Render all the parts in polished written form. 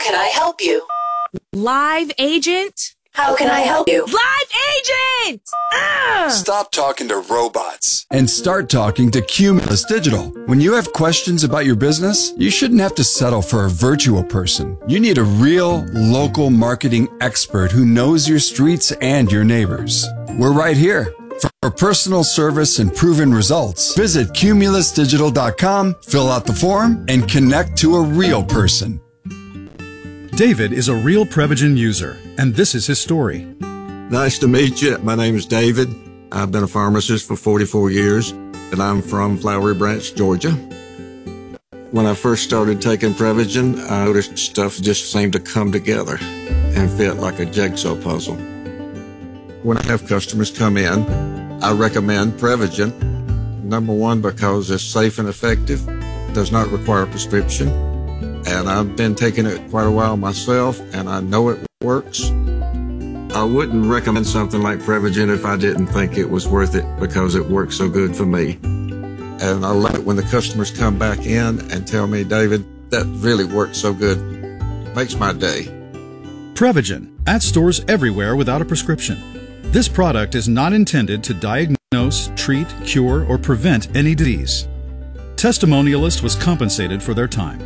can I help you? Live agent? How can I help you? Live agent! Ugh! Stop talking to robots and start talking to Cumulus Digital. When you have questions about your business, you shouldn't have to settle for a virtual person. You need a real local marketing expert who knows your streets and your neighbors. We're right here. For personal service and proven results, visit cumulusdigital.com, fill out the form, and connect to a real person. David is a real Prevagen user, and this is his story. Nice to meet you. My name is David. I've been a pharmacist for 44 years, and I'm from Flowery Branch, Georgia. When I first started taking Prevagen, I noticed stuff just seemed to come together and fit like a jigsaw puzzle. When I have customers come in, I recommend Prevagen. Number one, because it's safe and effective, does not require a prescription. And I've been taking it quite a while myself, and I know it works. I wouldn't recommend something like Prevagen if I didn't think it was worth it because it works so good for me. And I love it when the customers come back in and tell me, David, that really worked so good. It makes my day. Prevagen, at stores everywhere without a prescription. This product is not intended to diagnose, treat, cure, or prevent any disease. Testimonialist was compensated for their time.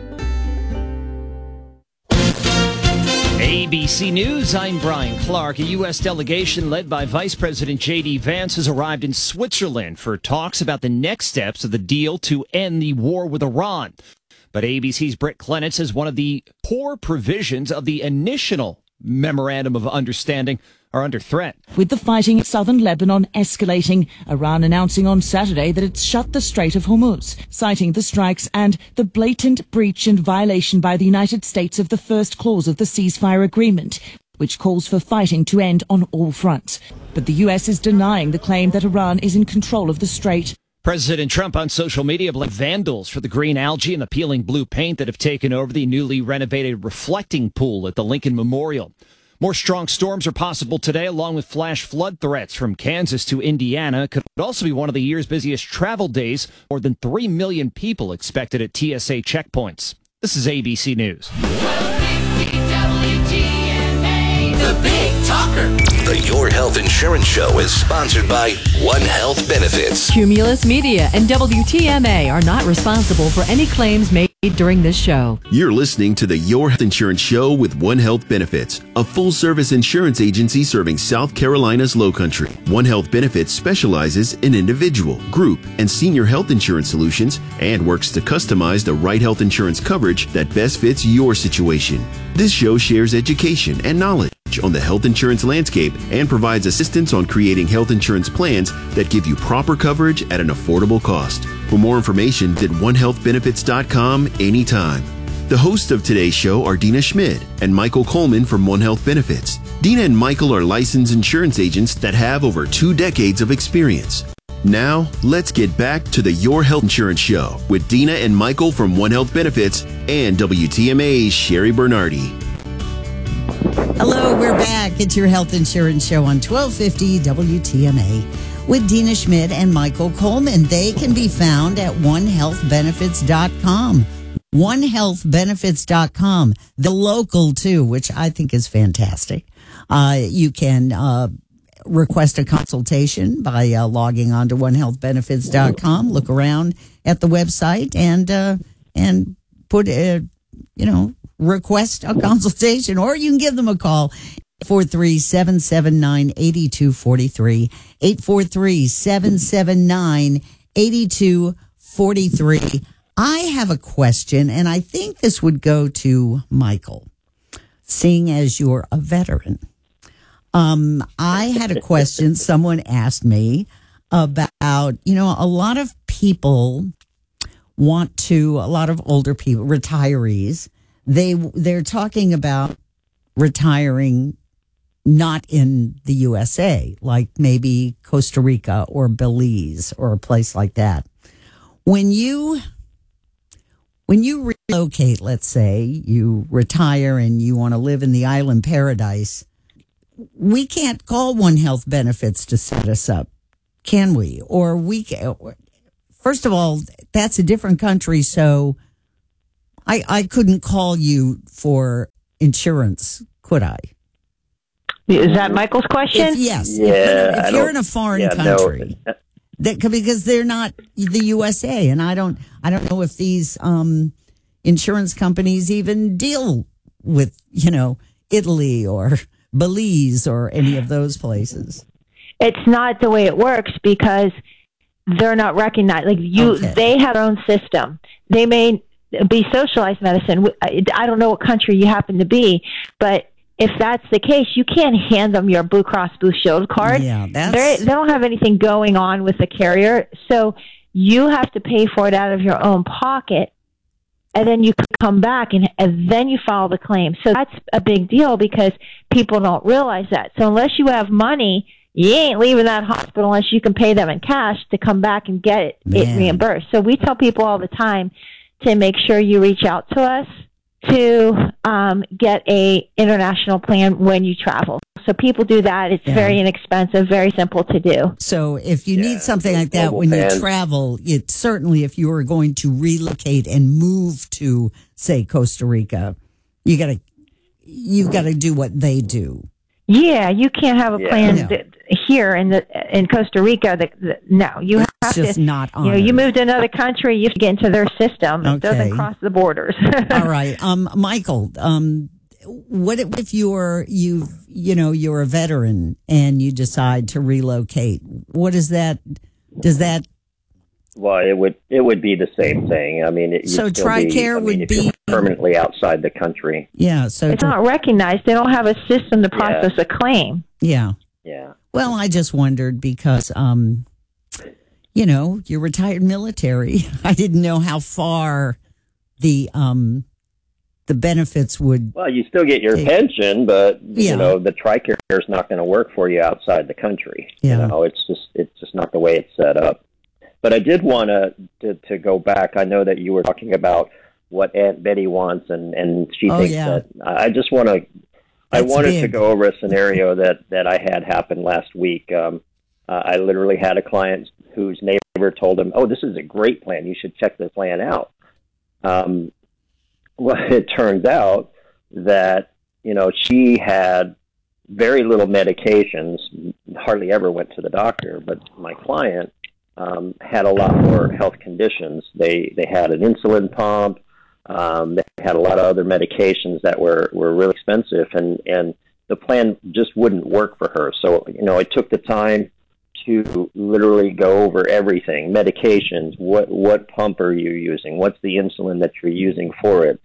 ABC News, I'm Brian Clark. A U.S. delegation led by Vice President J.D. Vance has arrived in Switzerland for talks about the next steps of the deal to end the war with Iran. But ABC's Britt Clenitz says one of the core provisions of the initial Memorandum of Understanding are under threat. With the fighting in southern Lebanon escalating, Iran announcing on Saturday that it's shut the Strait of Hormuz, citing the strikes and the blatant breach and violation by the United States of the first clause of the ceasefire agreement, which calls for fighting to end on all fronts. But the U.S. is denying the claim that Iran is in control of the strait. President Trump on social media blamed vandals for the green algae and the peeling blue paint that have taken over the newly renovated reflecting pool at the Lincoln Memorial. More strong storms are possible today, along with flash flood threats from Kansas to Indiana. Could also be one of the year's busiest travel days. More than 3 million people expected at TSA checkpoints. This is ABC News. The Big Talker. The Your Health Insurance Show is sponsored by One Health Benefits. Cumulus Media and WTMA are not responsible for any claims made during this show. You're listening to the Your Health Insurance Show with One Health Benefits, a full-service insurance agency serving South Carolina's Lowcountry. One Health Benefits specializes in individual, group, and senior health insurance solutions and works to customize the right health insurance coverage that best fits your situation. This show shares education and knowledge on the health insurance landscape and provides assistance on creating health insurance plans that give you proper coverage at an affordable cost. For more information, visit onehealthbenefits.com anytime. The hosts of today's show are Dina Schmidt and Michael Coleman from One Health Benefits. Dina and Michael are licensed insurance agents that have over 2 decades of experience. Now, let's get back to the Your Health Insurance Show with Dina and Michael from One Health Benefits and WTMA's Sherry Bernardi. Hello, we're back. It's your health insurance show on 1250 WTMA with Dina Schmidt and Michael Coleman. They can be found at onehealthbenefits.com. Onehealthbenefits.com. The local, too, which I think is fantastic. You can request a consultation by logging on to onehealthbenefits.com. Look around at the website and put request a consultation, or you can give them a call. 843-779-8243. 843-779-8243. I have a question, and I think this would go to Michael, seeing as you're a veteran. I had a question. Someone asked me about, a lot of people a lot of older people, retirees, they're talking about retiring not in the USA, like maybe Costa Rica or Belize or a place like that. When you relocate, let's say you retire and you want to live in the island paradise, we can't call One Health Benefits to set us up, can we? Or first of all, that's a different country, so I couldn't call you for insurance, could I? Is that Michael's question? Yes. Yeah, if you're in a foreign country, No. because they're not the USA, and I don't know if these insurance companies even deal with Italy or Belize or any of those places. It's not the way it works because they're not recognized. They have their own system. They may be socialized medicine. I don't know what country you happen to be, but if that's the case, you can't hand them your Blue Cross Blue Shield card. Yeah, they don't have anything going on with the carrier, so you have to pay for it out of your own pocket, and then you come back and then you file the claim. So that's a big deal because people don't realize that. So unless you have money, you ain't leaving that hospital unless you can pay them in cash to come back and get it reimbursed. So we tell people all the time to make sure you reach out to us to get a international plan when you travel. So people do that. It's very inexpensive, very simple to do. So if you need something like that when you travel, it's certainly if you are going to relocate and move to, say, Costa Rica, you gotta do what they do. Yeah, you can't have a plan here in Costa Rica. You have just to. Not you move to another country, you have to get into their system. It doesn't cross the borders. All right, Michael. What if you're a veteran and you decide to relocate? What is that? Does that? Well, it would be the same thing. I mean, TRICARE would be permanently outside the country. Yeah, so it's not recognized. They don't have a system to process a claim. Yeah. Yeah. Well, I just wondered because, you're retired military. I didn't know how far the benefits would. Well, you still get your pension, but the TRICARE is not going to work for you outside the country. Yeah. It's just not the way it's set up. But I did want to go back. I know that you were talking about what Aunt Betty wants, and she thinks that. I just want to. I wanted to go over a scenario that I had happen last week. I literally had a client whose neighbor told him, "Oh, this is a great plan. You should check the plan out." Well, it turns out that she had very little medications, hardly ever went to the doctor. But my client had a lot more health conditions. They had an insulin pump. They had a lot of other medications that were really expensive, and the plan just wouldn't work for her. So, I took the time to literally go over everything, medications, what pump are you using, what's the insulin that you're using for it,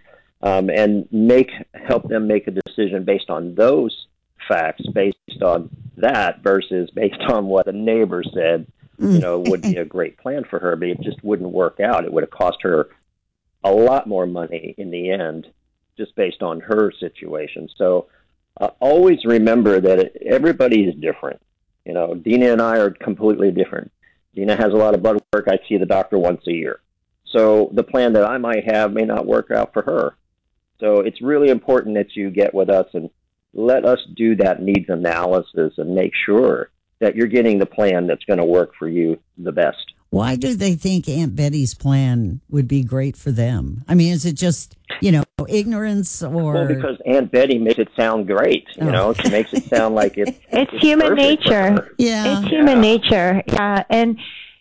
and help them make a decision based on those facts, based on that versus based on what the neighbor said, would be a great plan for her, but it just wouldn't work out. It would have cost her a lot more money in the end, just based on her situation. So always remember that everybody is different. Dina and I are completely different. Dina has a lot of blood work. I see the doctor once a year. So the plan that I might have may not work out for her. So it's really important that you get with us and let us do that needs analysis and make sure that you're getting the plan that's going to work for you the best. Why do they think Aunt Betty's plan would be great for them? I mean, is it just, ignorance or? Well, because Aunt Betty makes it sound great. She makes it sound like it's human nature. Yeah. It's human nature. Yeah. And,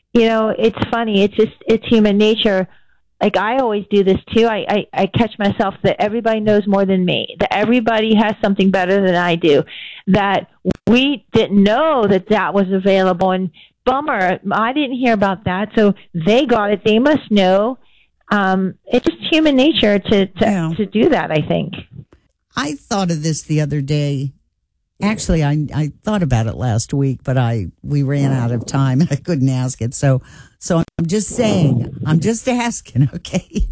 it's funny. It's human nature. Like I always do this too. I catch myself that everybody knows more than me, that everybody has something better than I do, that we didn't know that was available. And bummer, I didn't hear about that. So they got it. They must know. It's just human nature to do that, I think. I thought of this the other day. Actually, I thought about it last week, but we ran out of time and I couldn't ask it. So I'm just saying, I'm just asking, okay?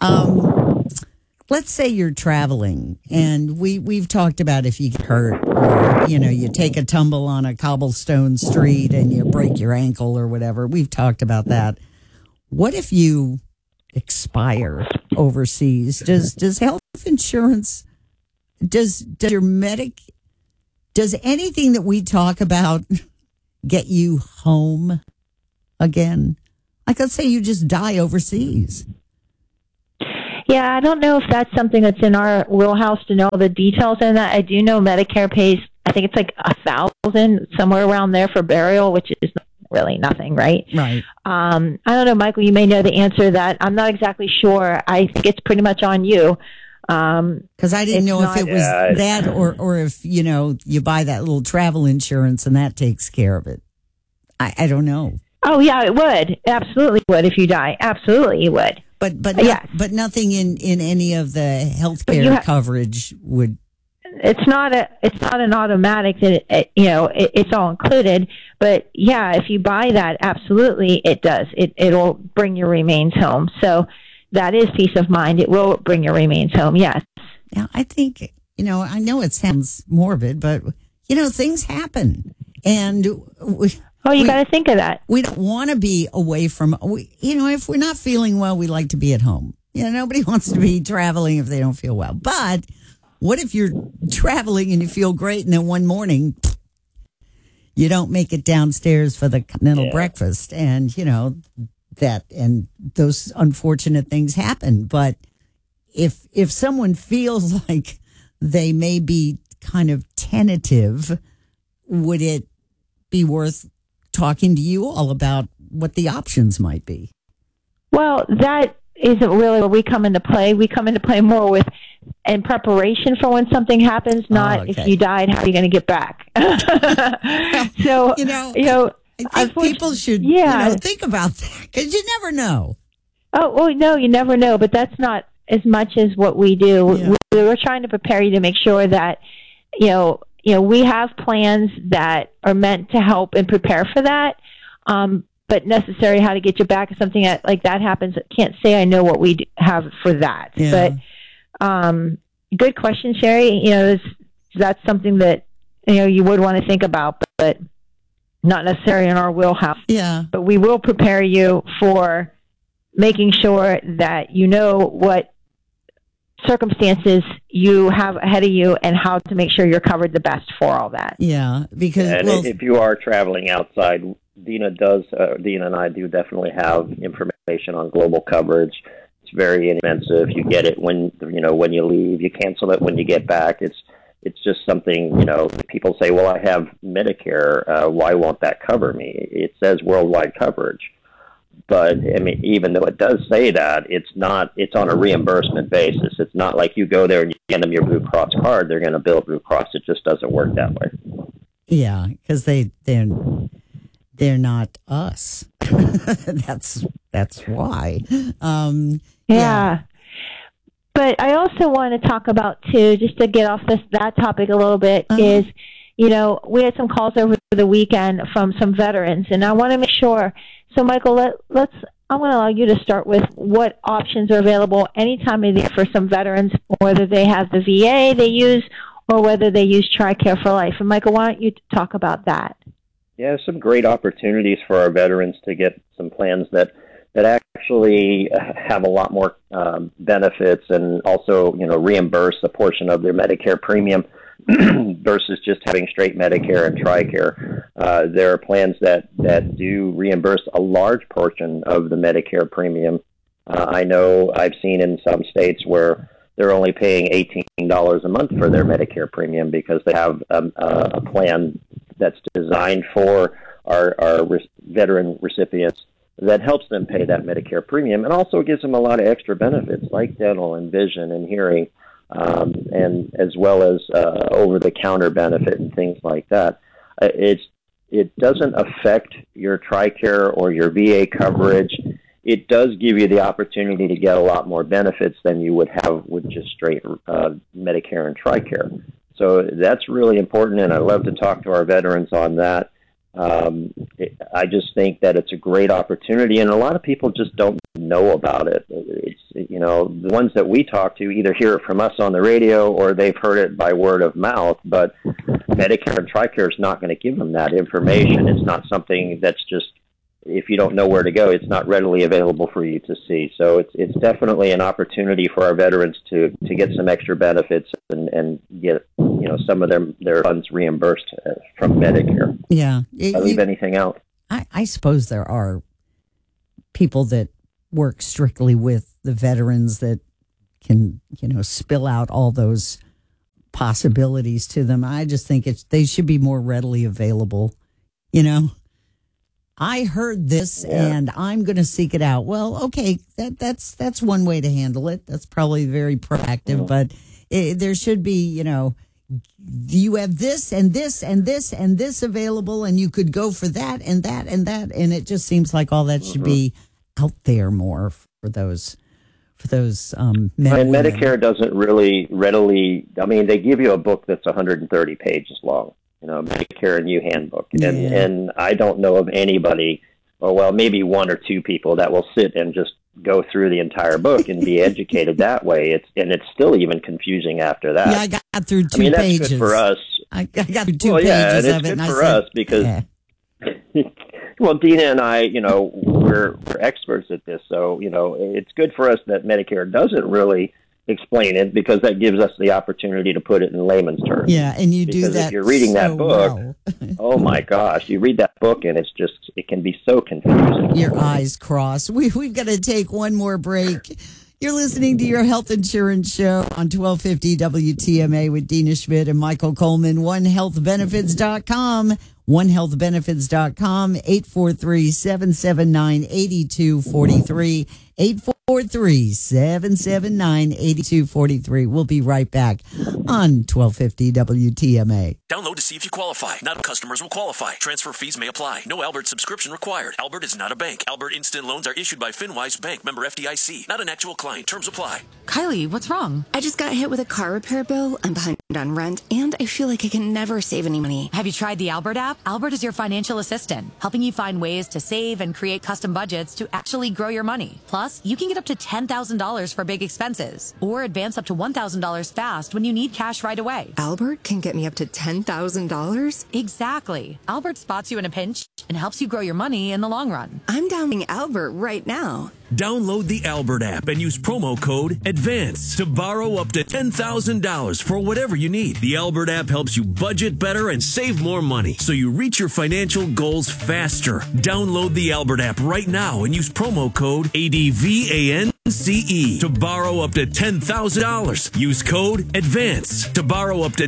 Let's say you're traveling and we've talked about if you get hurt or, you take a tumble on a cobblestone street and you break your ankle or whatever. We've talked about that. What if you expire overseas? Does health insurance, does anything that we talk about get you home again? Like, let's say you just die overseas. Yeah, I don't know if that's something that's in our wheelhouse to know the details in that. I do know Medicare pays, I think it's like $1,000, somewhere around there for burial, which is really nothing, right? Right. I don't know, Michael, you may know the answer to that. I'm not exactly sure. I think it's pretty much on you. Because I didn't know if it was that or if, you buy that little travel insurance and that takes care of it. I don't know. Oh, yeah, it would. Absolutely would if you die. Absolutely it would. But nothing in any of the healthcare coverage would. It's not an automatic that it's all included. But yeah, if you buy that, absolutely it does. It'll bring your remains home. So that is peace of mind. It will bring your remains home. Yes. Yeah, I think I know it sounds morbid, but things happen, and you got to think of that. We don't want to be away from. If we're not feeling well, we like to be at home. Nobody wants to be traveling if they don't feel well. But what if you're traveling and you feel great, and then one morning you don't make it downstairs for the continental breakfast, and and those unfortunate things happen. But if someone feels like they may be kind of tentative, would it be worth talking to you all about what the options might be? Well, that isn't really where we come into play. We come into play more with in preparation for when something happens, not if you died, how are you going to get back? So, I think people should think about that, because you never know. Oh, well, no, you never know, but that's not as much as what we do. Yeah. We're trying to prepare you to make sure that, we have plans that are meant to help and prepare for that, but necessarily how to get you back if something like that happens. I can't say I know what we have for that. Yeah. But good question, Sherry. That's something that, you would want to think about, but not necessarily in our wheelhouse. Yeah. But we will prepare you for making sure that you know what circumstances you have ahead of you and how to make sure you're covered the best for all that. Yeah, because if you are traveling outside, Dina and I do definitely have information on global coverage. It's very inexpensive. You get it when you leave. You cancel it when you get back. It's just something, people say, well, I have Medicare. Why won't that cover me? It says worldwide coverage. But, even though it does say that, it's on a reimbursement basis. It's not like you go there and you hand them your Blue Cross card, they're going to bill Blue Cross. It just doesn't work that way. Yeah, because they're not us. That's why. Yeah. But I also want to talk about, too, just to get off that topic a little bit, is, we had some calls over the weekend from some veterans, and I want to make sure. So, Michael, I'm going to allow you to start with what options are available any time of the year for some veterans, whether they have the VA they use or whether they use TRICARE for Life. And, Michael, why don't you talk about that? Yeah, some great opportunities for our veterans to get some plans that actually have a lot more benefits and also, reimburse a portion of their Medicare premium versus just having straight Medicare and TRICARE. There are plans that do reimburse a large portion of the Medicare premium. I know I've seen in some states where they're only paying $18 a month for their Medicare premium because they have a plan that's designed for our veteran recipients that helps them pay that Medicare premium and also gives them a lot of extra benefits like dental and vision and hearing, and as well as over-the-counter benefit and things like that. It doesn't affect your TRICARE or your VA coverage. It does give you the opportunity to get a lot more benefits than you would have with just straight Medicare and TRICARE. So that's really important, and I love to talk to our veterans on that. I just think that it's a great opportunity, and a lot of people just don't know about it. It's the ones that we talk to either hear it from us on the radio or they've heard it by word of mouth, but Medicare and TRICARE is not going to give them that information. It's not something that's just, if you don't know where to go, it's not readily available for you to see. So it's definitely an opportunity for our veterans to get some extra benefits and get some of their funds reimbursed from Medicare. Yeah. Did I leave anything out? I suppose there are people that work strictly with the veterans that spill out all those possibilities to them. I just think they should be more readily available. I heard this and I'm going to seek it out. Well, okay, that's one way to handle it. That's probably very proactive, but there should be, you have this and this and this and this available, and you could go for that and that and that, and it just seems like all that should be out there more for those men. And Medicare doesn't really readily. I mean, they give you a book that's 130 pages long. Medicare and You Handbook, and I don't know of anybody, or well, maybe one or two people that will sit and just go through the entire book and be educated that way. It's still even confusing after that. Yeah, I got through 2 pages. That's good for us. I got through 2 pages of it. And it's good for us because, well, Dina and I, we're experts at this. So, it's good for us that Medicare doesn't really explain it, because that gives us the opportunity to put it in layman's terms. Yeah, and you do that. If you're reading that book, well. Oh my gosh, you read that book and it can be so confusing. Your eyes cross. We've got to take one more break. You're listening to Your Health Insurance Show on 1250 WTMA with Dina Schmidt and Michael Coleman. OneHealthBenefits.com. OneHealthBenefits.com. 843-779-8243. 843-779-8243. We'll be right back on 1250 WTMA. Download to see if you qualify. Not all customers will qualify. Transfer fees may apply. No Albert subscription required. Albert is not a bank. Albert Instant Loans are issued by FinWise Bank, member FDIC. Not an actual client. Terms apply. Kylie, what's wrong? I just got hit with a car repair bill. I'm behind on rent, and I feel like I can never save any money. Have you tried the Albert app? Albert is your financial assistant, helping you find ways to save and create custom budgets to actually grow your money. Plus, you can get up to $10,000 for big expenses, or advance up to $1,000 fast when you need cash right away. Albert can get me up to $10,000? Exactly. Albert spots you in a pinch and helps you grow your money in the long run. I'm downloading Albert right now. Download the Albert app and use promo code ADVANCE to borrow up to $10,000 for whatever you need. The Albert app helps you budget better and save more money, so you reach your financial goals faster. Download the Albert app right now and use promo code ADVANCE to borrow up to $10,000. Use code ADVANCE to borrow up to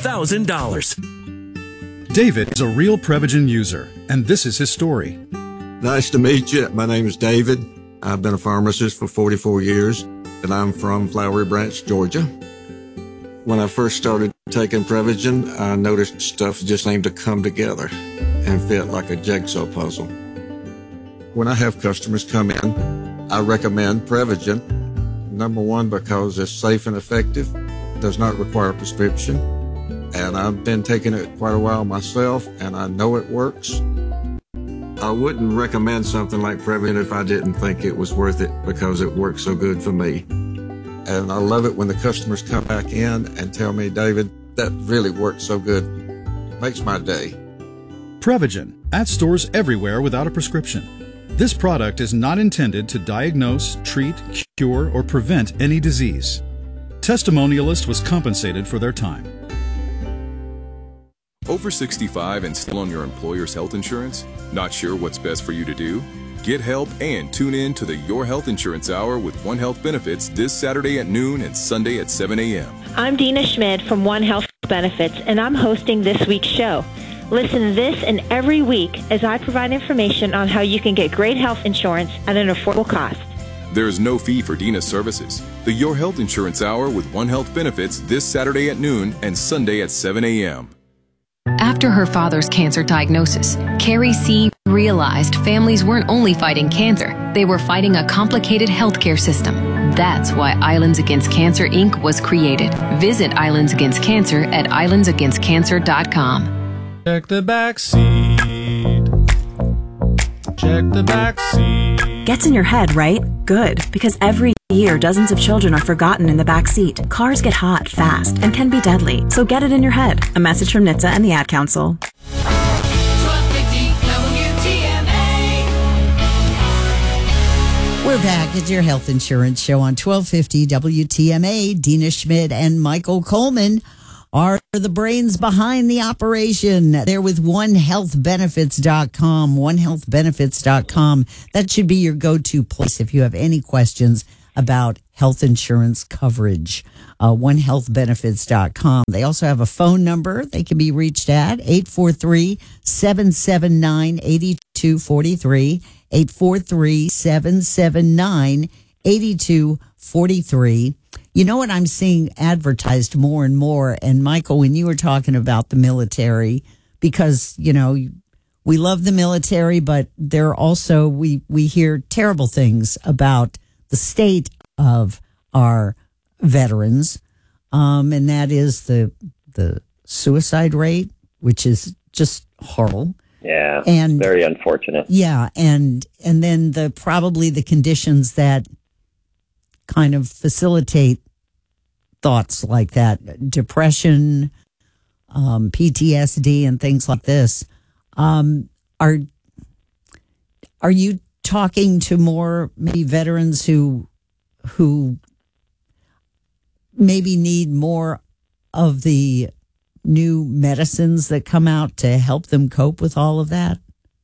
$10,000. David is a real Prevagen user, and this is his story. Nice to meet you. My name is David. I've been a pharmacist for 44 years, and I'm from Flowery Branch, Georgia. When I first started taking Prevagen, I noticed stuff just seemed to come together and fit like a jigsaw puzzle. When I have customers come in, I recommend Prevagen. Number one, because it's safe and effective, does not require a prescription, and I've been taking it quite a while myself, and I know it works. I wouldn't recommend something like Prevagen if I didn't think it was worth it, because it works so good for me. And I love it when the customers come back in and tell me, David, that really works so good. It makes my day. Prevagen, at stores everywhere without a prescription. This product is not intended to diagnose, treat, cure, or prevent any disease. Testimonialist was compensated for their time. Over 65 and still on your employer's health insurance? Not sure what's best for you to do? Get help and tune in to the Your Health Insurance Hour with One Health Benefits this Saturday at noon and Sunday at 7 a.m. I'm Dina Schmidt from One Health Benefits, and I'm hosting this week's show. Listen this and every week as I provide information on how you can get great health insurance at an affordable cost. There is no fee for Dina's services. The Your Health Insurance Hour with One Health Benefits this Saturday at noon and Sunday at 7 a.m. After her father's cancer diagnosis, Carrie C. realized families weren't only fighting cancer, they were fighting a complicated healthcare system. That's why Islands Against Cancer, Inc. was created. Visit Islands Against Cancer at islandsagainstcancer.com. Check the back seat. Check the back seat. Gets in your head, right? Good, because every year dozens of children are forgotten in the back seat. Cars get hot fast and can be deadly, so get it in your head. A message from NHTSA and the Ad Council. 1250 WTMA. We're back at Your Health Insurance Show on 1250 WTMA. Dina Schmidt and Michael Coleman are the brains behind the operation. They're with OneHealthBenefits.com. OneHealthBenefits.com. That should be your go-to place if you have any questions about health insurance coverage. OneHealthBenefits.com. They also have a phone number they can be reached at 843-779-8243. 843-779-8243. You know what I'm seeing advertised more and more? And Michael, when you were talking about the military, because, you know, we love the military, but there also, we hear terrible things about the state of our veterans. And that is the suicide rate, which is just horrible. Yeah, and very unfortunate. Yeah, and then probably the conditions that kind of facilitate thoughts like that, depression, PTSD, and things like this. Are you talking to more maybe veterans who maybe need more of the new medicines that come out to help them cope with all of that?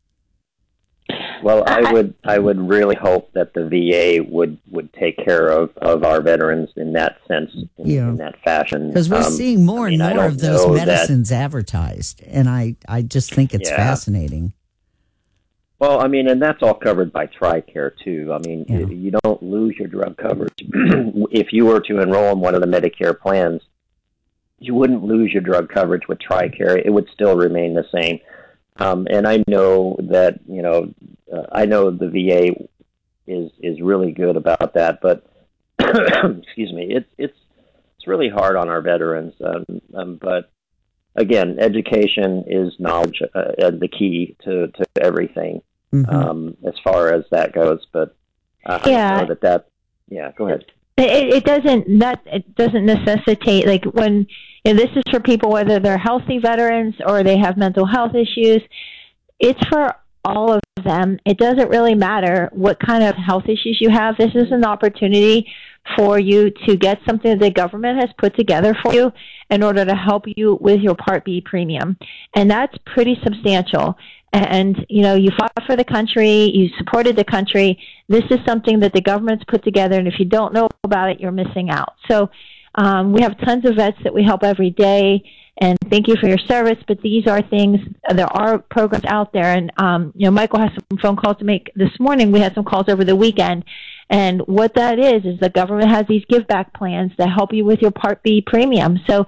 Well, I would really hope that the VA would take care of our veterans in that sense, in that fashion. Because we're seeing more and more of those medicines advertised, and I just think it's fascinating. Well, I mean, and that's all covered by TRICARE, too. I mean, you don't lose your drug coverage. If you were to enroll in one of the Medicare plans, you wouldn't lose your drug coverage with TRICARE. It would still remain the same. And I know that, I know the VA is really good about that, but excuse me, it's really hard on our veterans. But again, education is knowledge, the key to everything, as far as that goes. But I know that go ahead. It doesn't necessitate, like, when, this is for people whether they're healthy veterans or they have mental health issues. It's for all of them. It doesn't really matter what kind of health issues you have. This is an opportunity for you to get something that the government has put together for you in order to help you with your Part B premium. And that's pretty substantial. And, you fought for the country, you supported the country. This is something that the government's put together, and if you don't know about it, you're missing out. So we have tons of vets that we help every day, and thank you for your service, but these are things, there are programs out there, and, Michael has some phone calls to make this morning. We had some calls over the weekend, and what that is the government has these give back plans that help you with your Part B premium. So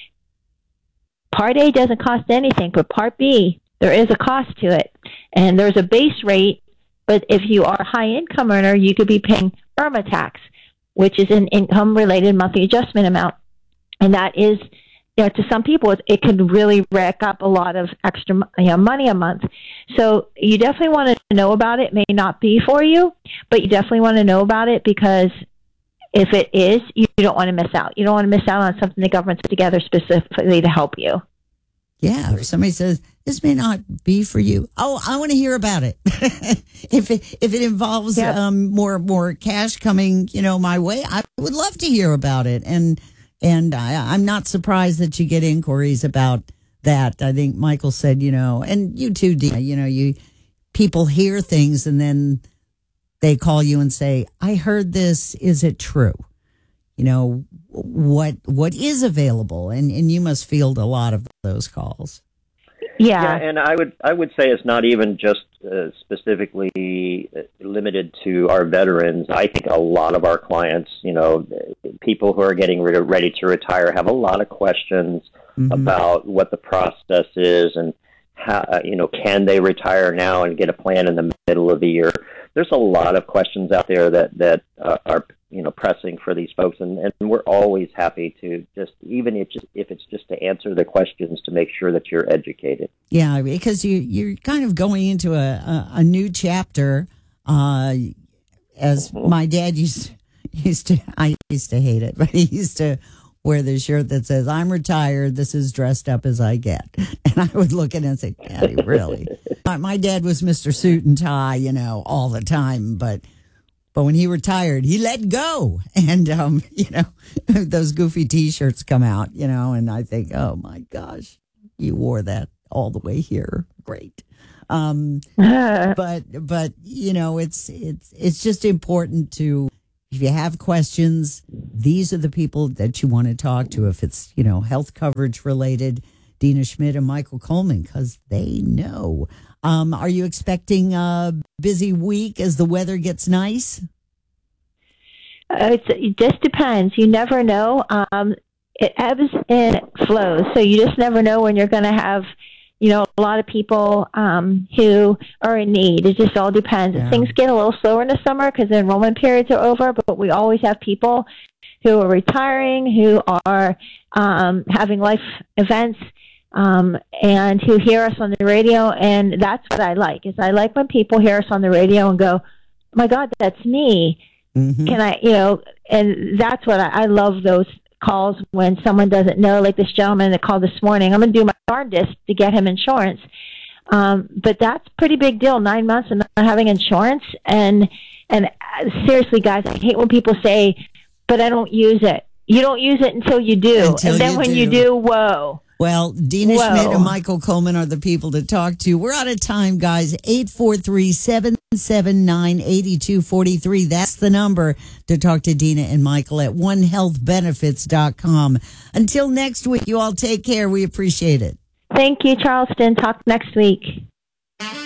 Part A doesn't cost anything, but Part B, there is a cost to it, and there's a base rate, but if you are a high-income earner, you could be paying IRMA tax, which is an income-related monthly adjustment amount, and that is, to some people, it could really rack up a lot of extra money a month. So you definitely want to know about it. It may not be for you, but you definitely want to know about it, because if it is, you don't want to miss out. You don't want to miss out on something the government's put together specifically to help you. Yeah, if somebody says, this may not be for you, oh, I want to hear about it. If it involves more cash coming, my way, I would love to hear about it. And I'm not surprised that you get inquiries about that. I think Michael said, and you too, Dee, people hear things and then they call you and say, I heard this, is it true? What is available, and you must field a lot of those calls. Yeah, and I would say it's not even just specifically limited to our veterans. I think a lot of our clients, people who are getting ready to retire, have a lot of questions about what the process is and how, can they retire now and get a plan in the middle of the year. There's a lot of questions out there that are pressing for these folks, and we're always happy to even if it's just to answer the questions, to make sure that you're educated. Yeah, because you're kind of going into a new chapter. As my dad used to, I used to hate it, but he used to wear the shirt that says, I'm retired, this is dressed up as I get. And I would look at it and say, Daddy, really? My dad was Mr. Suit and Tie, all the time, but when he retired, he let go. And, those goofy T-shirts come out, and I think, oh, my gosh, you wore that all the way here. Great. But it's just important to if you have questions, these are the people that you want to talk to. If it's, health coverage related, Dina Schmidt and Michael Coleman, because they know. Are you expecting a busy week as the weather gets nice? It just depends. You never know. It ebbs and it flows. So you just never know when you're going to have, a lot of people who are in need. It just all depends. Yeah. Things get a little slower in the summer because the enrollment periods are over, but we always have people who are retiring, who are having life events, and who hear us on the radio. And that's what I like, is I like when people hear us on the radio and go, oh my God, that's me. Mm-hmm. Can I, and that's what I love, those calls when someone doesn't know, like this gentleman that called this morning. I'm going to do my darndest to get him insurance. But that's a pretty big deal, 9 months and not having insurance. And seriously, guys, I hate when people say, but I don't use it. You don't use it until you do. And then when you do, whoa. Well, Dina Schmidt and Michael Coleman are the people to talk to. We're out of time, guys. 843-779-8243. That's the number to talk to Dina and Michael at onehealthbenefits.com. Until next week, you all take care. We appreciate it. Thank you, Charleston. Talk next week.